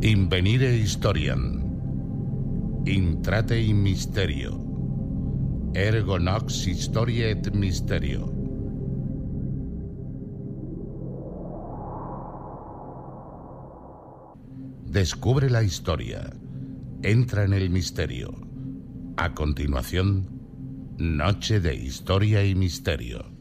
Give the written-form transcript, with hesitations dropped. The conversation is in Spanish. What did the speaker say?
Invenire historiam. Intrate in mysterio. Ergo nox historia et mysterio. Descubre la historia. Entra en el misterio. A continuación, Noche de Historia y Misterio.